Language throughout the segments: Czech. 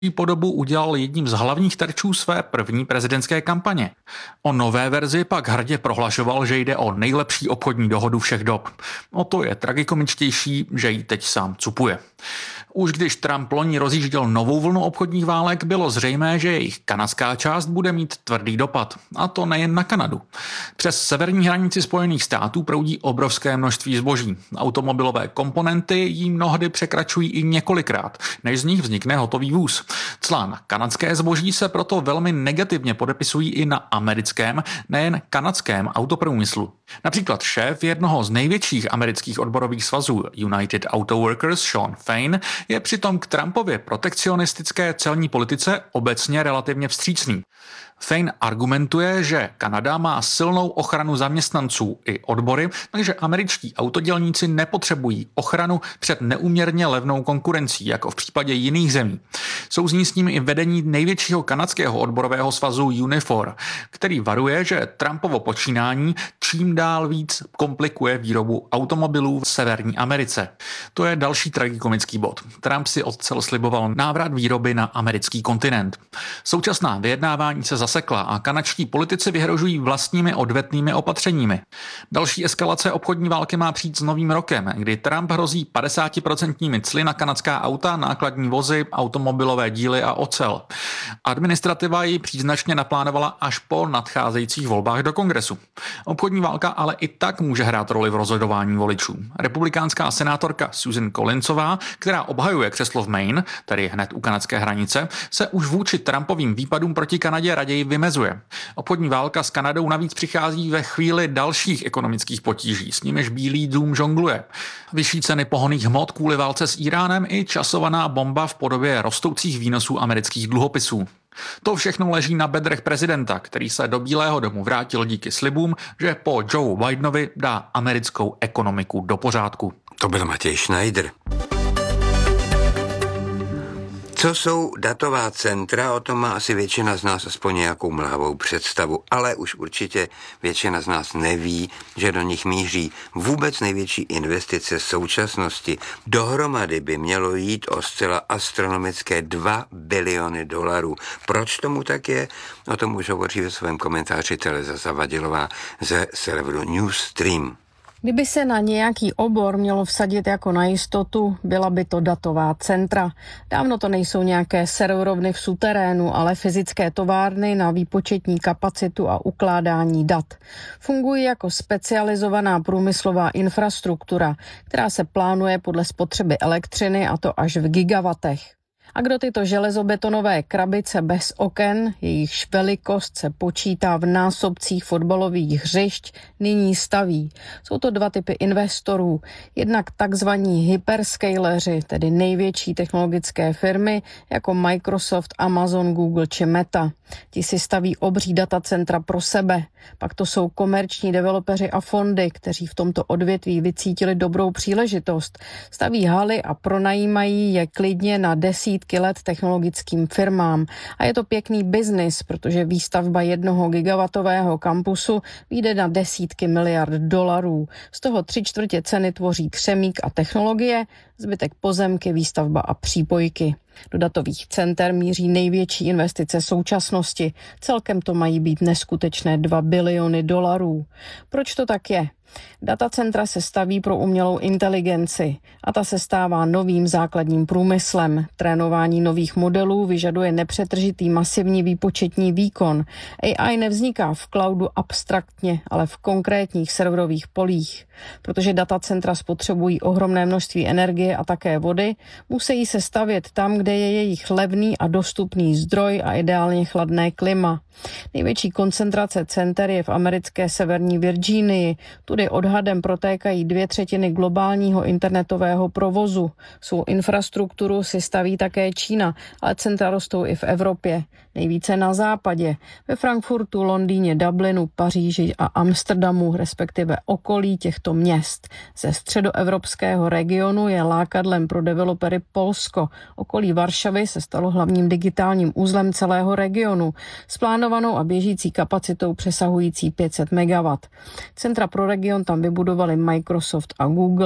podobu udělal jedním z hlavních terčů své první prezidentské kampaně. O nové verzi pak hrdě prohlašoval, že jde o nejlepší obchodní dohodu všech dob. O to je tragikomičtější, že ji teď sám cupuje. Už když Trump loni rozjížděl novou vlnu obchodních válek, bylo zřejmé, že jejich kanadská část bude mít tvrdý dopad. A to nejen na Kanadu. Přes severní hranici Spojených států proudí obrovské množství zboží. Automobilové komponenty jí mnohdy překračují i několikrát, než z nich vznikne hotový vůz. Cla na kanadské zboží se proto velmi negativně podepisují i na americkém, nejen kanadském autoprůmyslu. Například šéf jednoho z největších amerických odborových svazů United Auto Workers Shawn Fain je přitom k Trumpově protekcionistické celní politice obecně relativně vstřícný. Fain argumentuje, že Kanada má silnou ochranu zaměstnanců i odbory, takže američtí autodělníci nepotřebují ochranu před neúměrně levnou konkurencí, jako v případě jiných zemí. Souzní s ním i vedení největšího kanadského odborového svazu Unifor, který varuje, že Trumpovo počínání čím dál víc komplikuje výrobu automobilů v Severní Americe. To je další tragikomický bod. Trump si odcel sliboval návrat výroby na americký kontinent. Současná vyjednávání se zasekla a kanadští politici vyhrožují vlastními odvetnými opatřeními. Další eskalace obchodní války má přijít s novým rokem, kdy Trump hrozí 50% cly na kanadská auta, nákladní vozy, automobilové díly a ocel. Administrativa ji příznačně naplánovala až po nadcházejících volbách do kongresu. Obchodní válka ale i tak může hrát roli v rozhodování voličů. Republikánská senátorka Susan Collinsová, která obhajuje křeslo v Maine, tedy hned u kanadské hranice, se už vůči Trumpovým výpadům proti Kanadě raději vymezuje. Obchodní válka s Kanadou navíc přichází ve chvíli dalších ekonomických potíží, s nimiž Bílý dům žongluje. Vyšší ceny pohonných hmot kvůli válce s Íránem i časovaná bomba v podobě rostoucích výnosů amerických dluhopisů. To všechno leží na bedrech prezidenta, který se do Bílého domu vrátil díky slibům, že po Joe Bidenovi dá americkou ekonomiku do pořádku. To byl Matěj Schneider. Co jsou datová centra, o tom má asi většina z nás aspoň nějakou mlhavou představu, ale už určitě většina z nás neví, že do nich míří vůbec největší investice současnosti. Dohromady by mělo jít o zcela astronomické $2 biliony. Proč tomu tak je? O tom už hovoří ve svém komentáři Tereza Zavadilová ze serveru Newsstream. Kdyby se na nějaký obor mělo vsadit jako na jistotu, byla by to datová centra. Dávno to nejsou nějaké serverovny v suterénu, ale fyzické továrny na výpočetní kapacitu a ukládání dat. Fungují jako specializovaná průmyslová infrastruktura, která se plánuje podle spotřeby elektřiny, a to až v gigawatech. A kdo tyto železobetonové krabice bez oken, jejichž velikost se počítá v násobcích fotbalových hřišť, nyní staví? Jsou to dva typy investorů. Jednak takzvaní hyperscaleři, tedy největší technologické firmy jako Microsoft, Amazon, Google či Meta. Ti si staví obří datacentra pro sebe. Pak to jsou komerční developeři a fondy, kteří v tomto odvětví vycítili dobrou příležitost. Staví haly a pronajímají je klidně na desítky let technologickým firmám. A je to pěkný biznis, protože výstavba 1 gigawatového kampusu vyjde na desítky miliard $. Z toho 3/4 ceny tvoří křemík a technologie, zbytek pozemky, výstavba a přípojky. Do datových center míří největší investice současnosti. Celkem to mají být neskutečné $2 biliony. Proč to tak je? Datacentra se staví pro umělou inteligenci a ta se stává novým základním průmyslem. Trénování nových modelů vyžaduje nepřetržitý masivní výpočetní výkon. AI nevzniká v cloudu abstraktně, ale v konkrétních serverových polích. Protože datacentra spotřebují ohromné množství energie a také vody, musí se stavět tam, kde je jejich levný a dostupný zdroj a ideálně chladné klima. Největší koncentrace center je v americké severní Virginii. Tudy odhadem protékají 2/3 globálního internetového provozu. Svou infrastrukturu si staví také Čína, ale centra rostou i v Evropě. Nejvíce na západě, ve Frankfurtu, Londýně, Dublinu, Paříži a Amsterdamu, respektive okolí těchto měst. Ze středoevropského regionu je lákadlem pro developery Polsko. Okolí Varšavy se stalo hlavním digitálním uzlem celého regionu s plánovanou a běžící kapacitou přesahující 500 MW. Centra pro region tam vybudovali Microsoft a Google.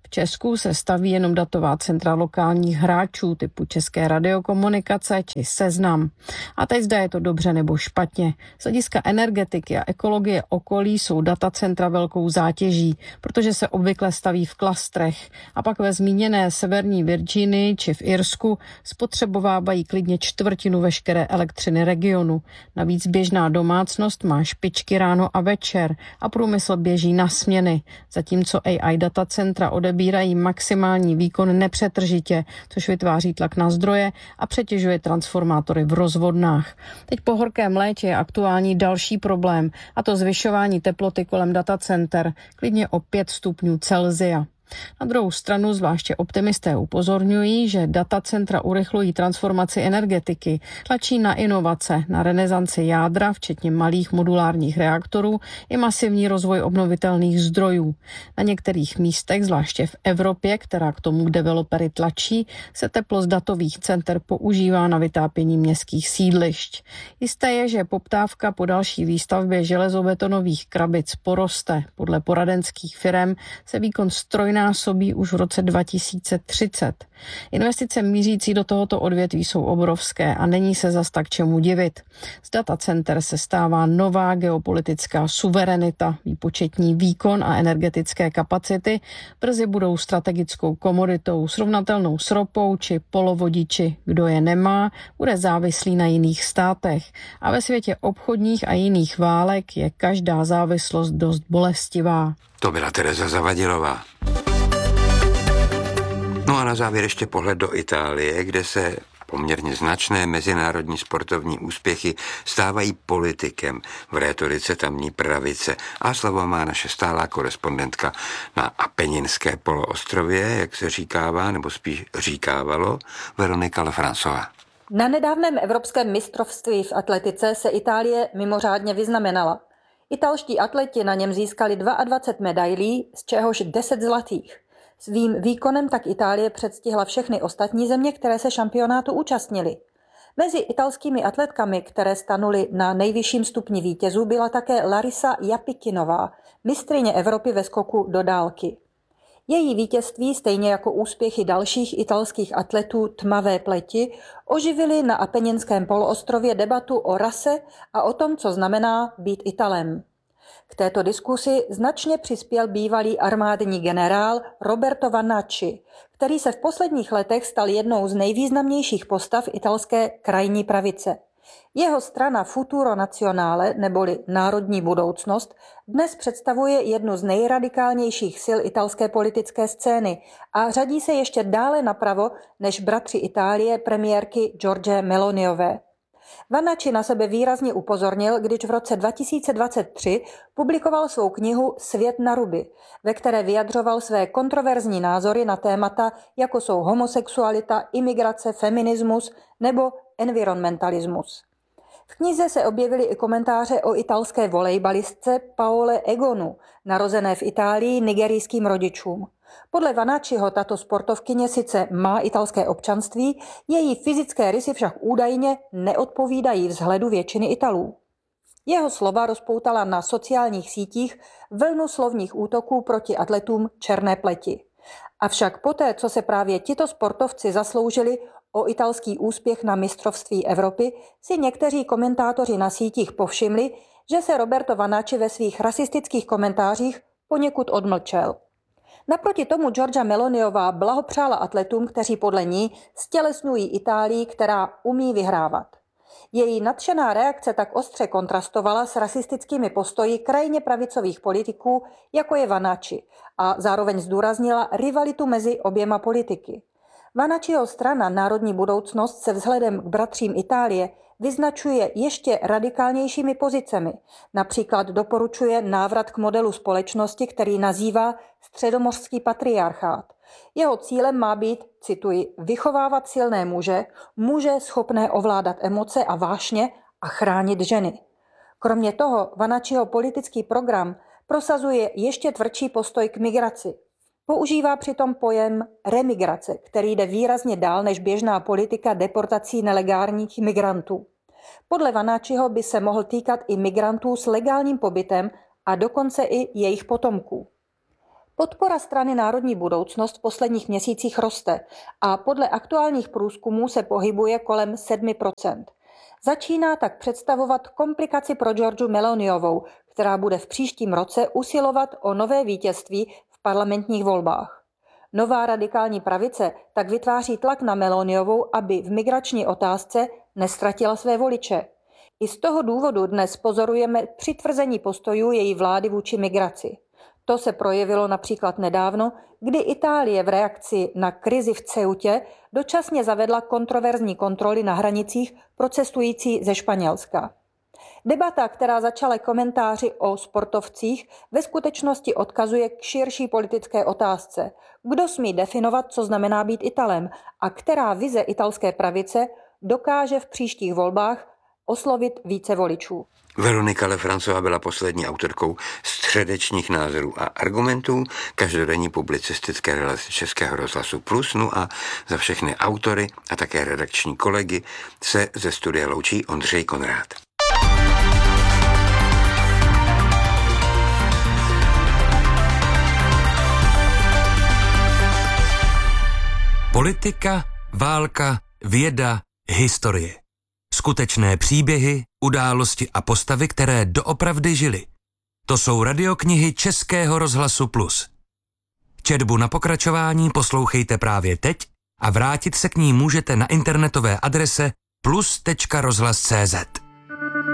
V Česku se staví jenom datová centra lokálních hráčů typu České radiokomunikace či Seznam. A teď zda je to dobře nebo špatně. Z hlediska energetiky a ekologie okolí jsou datacentra velkou zátěží, protože se obvykle staví v klastrech a pak ve zmíněné severní Virginii či v Irsku spotřebovávají klidně čtvrtinu veškeré elektřiny regionu. Navíc běžná domácnost má špičky ráno a večer a průmysl běží na směny, zatímco AI datacentra odebírají maximální výkon nepřetržitě, což vytváří tlak na zdroje a přetěžuje transformátory v rozvodnách. Teď po horkém létě je aktuální další problém, a to zvyšování teploty kolem datacenter, klidně o 5 stupňů Celsia. Na druhou stranu zvláště optimisté upozorňují, že datacentra urychlují transformaci energetiky, tlačí na inovace, na renesanci jádra, včetně malých modulárních reaktorů, i masivní rozvoj obnovitelných zdrojů. Na některých místech, zvláště v Evropě, která k tomu developery tlačí, se teplo z datových center používá na vytápění městských sídlišť. Jisté je, že poptávka po další výstavbě železobetonových krabic poroste. Podle poradenských firem se výkon strojnásobí už v roce 2030. Investice mířící do tohoto odvětví jsou obrovské a není se zas tak čemu divit. Z datacenter se stává nová geopolitická suverenita, výpočetní výkon a energetické kapacity brzy budou strategickou komoditou srovnatelnou s ropou či polovodiči. Kdo je nemá, bude závislý na jiných státech. A ve světě obchodních a jiných válek je každá závislost dost bolestivá. To byla Tereza Zavadilová. No a na závěr ještě pohled do Itálie, kde se poměrně značné mezinárodní sportovní úspěchy stávají politikem v rétorice tamní pravice. A slovo má naše stálá korespondentka na Apeninské poloostrově, jak se říkává, nebo spíš říkávalo, Veronika Lefrancová. Na nedávném evropském mistrovství v atletice se Itálie mimořádně vyznamenala. Italští atleti na něm získali 22 medailí, z čehož 10 zlatých. Svým výkonem tak Itálie předstihla všechny ostatní země, které se šampionátu účastnily. Mezi italskými atletkami, které stanuly na nejvyšším stupni vítězů, byla také Larisa Japikinová, mistryně Evropy ve skoku do dálky. Její vítězství, stejně jako úspěchy dalších italských atletů tmavé pleti, oživily na Apeninském poloostrově debatu o rase a o tom, co znamená být Italem. K této diskusi značně přispěl bývalý armádní generál Roberto Vanacci, který se v posledních letech stal jednou z nejvýznamnějších postav italské krajní pravice. Jeho strana Futuro Nazionale, neboli Národní budoucnost, dnes představuje jednu z nejradikálnějších sil italské politické scény a řadí se ještě dále napravo než bratři Itálie premiérky Giorgie Meloniové. Vanacci na sebe výrazně upozornil, když v roce 2023 publikoval svou knihu Svět na ruby, ve které vyjadřoval své kontroverzní názory na témata, jako jsou homosexualita, imigrace, feminismus nebo environmentalismus. V knize se objevily i komentáře o italské volejbalistce Paole Egonu, narozené v Itálii nigerijským rodičům. Podle Vanacciho tato sportovkyně sice má italské občanství, její fyzické rysy však údajně neodpovídají vzhledu většiny Italů. Jeho slova rozpoutala na sociálních sítích vlnu slovních útoků proti atletům černé pleti. Avšak poté, co se právě tito sportovci zasloužili o italský úspěch na mistrovství Evropy, si někteří komentátoři na sítích povšimli, že se Roberto Vanacci ve svých rasistických komentářích poněkud odmlčel. Naproti tomu Giorgia Meloniová blahopřála atletům, kteří podle ní stělesňují Itálii, která umí vyhrávat. Její nadšená reakce tak ostře kontrastovala s rasistickými postoji krajně pravicových politiků, jako je Vanacci, a zároveň zdůraznila rivalitu mezi oběma politiky. Vanacciho strana Národní budoucnost se vzhledem k bratřím Itálie vyznačuje ještě radikálnějšími pozicemi. Například doporučuje návrat k modelu společnosti, který nazývá středomořský patriarchát. Jeho cílem má být, cituji, vychovávat silné muže schopné ovládat emoce a vášně a chránit ženy. Kromě toho Vanacciho politický program prosazuje ještě tvrdší postoj k migraci. Používá přitom pojem remigrace, který jde výrazně dál než běžná politika deportací nelegálních migrantů. Podle Vanacciho by se mohl týkat i migrantů s legálním pobytem a dokonce i jejich potomků. Podpora strany Národní budoucnost v posledních měsících roste a podle aktuálních průzkumů se pohybuje kolem 7%. Začíná tak představovat komplikaci pro Giorgiu Meloniovou, která bude v příštím roce usilovat o nové vítězství v parlamentních volbách. Nová radikální pravice tak vytváří tlak na Meloniovou, aby v migrační otázce neztratila své voliče. I z toho důvodu dnes pozorujeme přitvrzení postojů její vlády vůči migraci. To se projevilo například nedávno, kdy Itálie v reakci na krizi v Ceutě dočasně zavedla kontroverzní kontroly na hranicích pro cestující ze Španělska. Debata, která začala komentáři o sportovcích, ve skutečnosti odkazuje k širší politické otázce. Kdo smí definovat, co znamená být Italem a která vize italské pravice dokáže v příštích volbách oslovit více voličů. Veronika Lefrancová byla poslední autorkou středečních názorů a argumentů každodenní publicistické relace Českého rozhlasu Plus. No a za všechny autory a také redakční kolegy se ze studia loučí Ondřej Konrád. Politika, válka, věda, historie. Skutečné příběhy, události a postavy, které doopravdy žily. To jsou radioknihy Českého rozhlasu Plus. Četbu na pokračování poslouchejte právě teď a vrátit se k ní můžete na internetové adrese plus.rozhlas.cz.